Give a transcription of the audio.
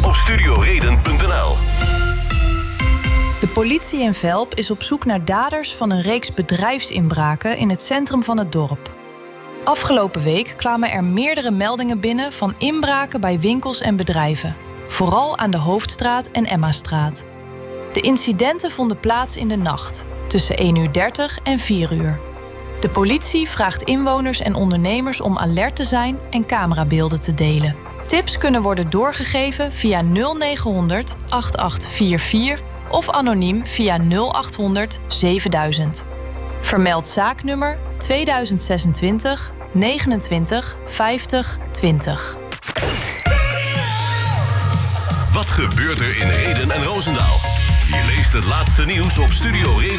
op studioreden.nl. De politie in Velp is op zoek naar daders van een reeks bedrijfsinbraken in het centrum van het dorp. Afgelopen week kwamen er meerdere meldingen binnen van inbraken bij winkels en bedrijven. Vooral aan de Hoofdstraat en Emmastraat. De incidenten vonden plaats in de nacht, tussen 1:30 en 4:00. De politie vraagt inwoners en ondernemers om alert te zijn en camerabeelden te delen. Tips kunnen worden doorgegeven via 0900 8844 of anoniem via 0800 7000. Vermeld zaaknummer 2026 29 50 20. Wat gebeurt er in Rheden en Roosendaal? Je leest het laatste nieuws op Studio Reden.